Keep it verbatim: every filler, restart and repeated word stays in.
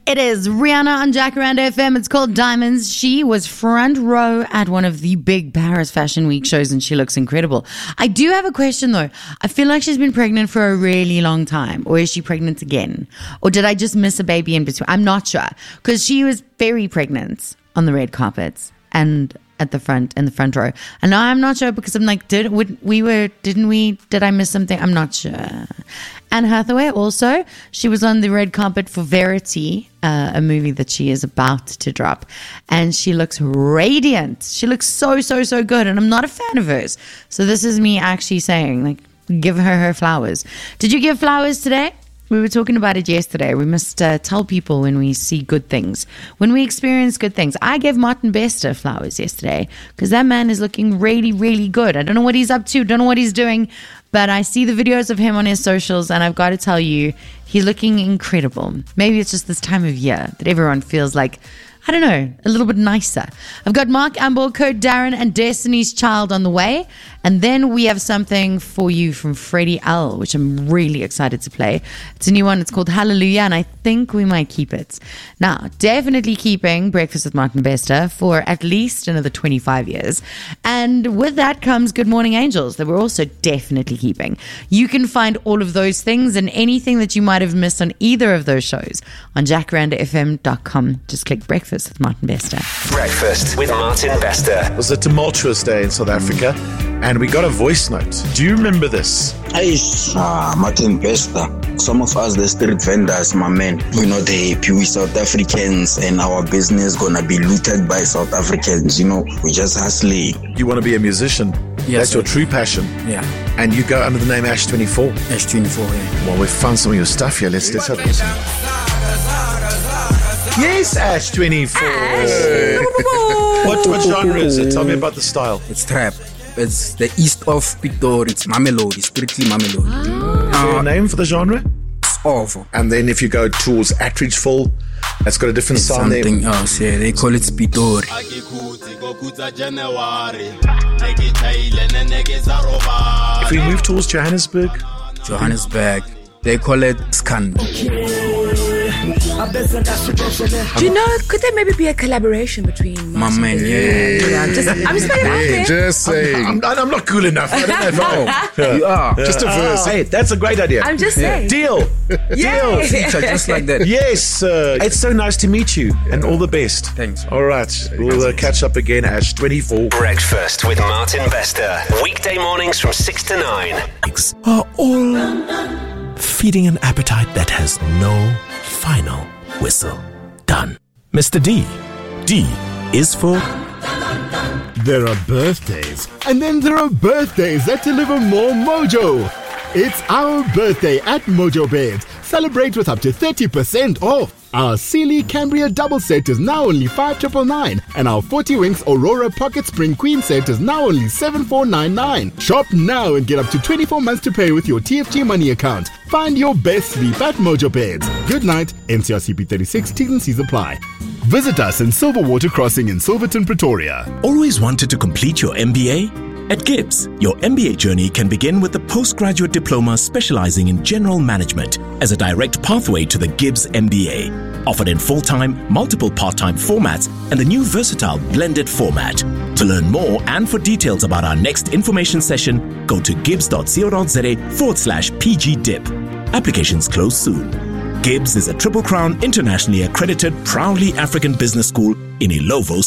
It is Rihanna on Jacaranda F M. It's called Diamonds. She was front row at one of the big Paris Fashion Week shows and she looks incredible. I do have a question though. I feel like she's been pregnant for a really long time. Or is she pregnant again? Or did I just miss a baby in between? I'm not sure. Because she was very pregnant on the red carpets and at the front, in the front row. And now I'm not sure because I'm like, did would, we were, didn't we, did I miss something? I'm not sure. Anne Hathaway also, she was on the red carpet for Verity, uh, a movie that she is about to drop. And she looks radiant. She looks so, so, so good. And I'm not a fan of hers. So this is me actually saying, like, give her her flowers. Did you give flowers today? We were talking about it yesterday. We must uh, tell people when we see good things, when we experience good things. I gave Martin Bester flowers yesterday because that man is looking really, really good. I don't know what he's up to, don't know what he's doing, but I see the videos of him on his socials and I've got to tell you, he's looking incredible. Maybe it's just this time of year that everyone feels like, I don't know, a little bit nicer. I've got Mark Amble, Kurt Darren, and Destiny's Child on the way. And then we have something for you from Freddie L, which I'm really excited to play. It's a new one. It's called Hallelujah, and I think we might keep it. Now, definitely keeping Breakfast with Martin Bester for at least another twenty-five years. And with that comes Good Morning Angels that we're also definitely keeping. You can find all of those things and anything that you might have missed on either of those shows on jacaranda f m dot com. Just click Breakfast with Martin Bester. Breakfast with Martin Bester. It was a tumultuous day in South Africa, and we got a voice note. Do you remember this? Hey, uh, Martin Bester. Some of us, the street vendors, my man, we're not happy. We South Africans, and our business gonna be looted by South Africans. You know, we just hustling. You want to be a musician. Yes, That's your true passion. Yeah. And you go under the name Ash twenty-four. Ash twenty-four, yeah. Well, we've found some of your stuff here. Let's let's have a listen. Yes, Ash twenty-four. Ash. what what genre is it? Tell me about the style. It's trap. It's the east of Pretoria. It's Mamelodi, strictly Mamelodi. Ah. Is there a name for the genre? Awful. And then if you go towards Attridgeville, that's got a different it's sound something there. else, yeah. They call it Pitori. If we move towards Johannesburg, Johannesburg, they call it Scan. Do you know, could there maybe be a collaboration between my man, yeah, yeah, yeah. Just, I'm just putting it out there. Just saying. I'm, I'm, I'm not cool enough. I don't know if I yeah. You are. Just a verse. Hey, that's a great idea. I'm just saying. Deal. Deal. Feature just like that. Yes. Uh, it's so nice to meet you and all the best. Thanks. All right. We'll uh, catch up again, Ash twenty-four. Breakfast with Martin Bester. Weekday mornings from six to nine. Are all feeding an appetite that has no final whistle. Done. Mister D. D is for... There are birthdays, and then there are birthdays that deliver more mojo. It's our birthday at Mojo Beds. Celebrate with up to thirty percent off. Our Sealy Cambria double set is now only five thousand nine hundred ninety-nine, and our forty Winks Aurora Pocket Spring Queen set is now only seven thousand four hundred ninety-nine. Shop now and get up to twenty-four months to pay with your T F G money account. Find your best sleep at Mojo Beds. Good night. N C R C P thirty-six, T's and C's apply. Visit us in Silverwater Crossing in Silverton, Pretoria. Always wanted to complete your M B A? At Gibbs, your M B A journey can begin with the postgraduate diploma specializing in general management as a direct pathway to the Gibbs M B A. Offered in full-time, multiple part-time formats and the new versatile blended format. To learn more and for details about our next information session, go to gibbs.co.za forward slash pgdip. Applications close soon. Gibbs is a Triple Crown internationally accredited, proudly African business school in Ilovo,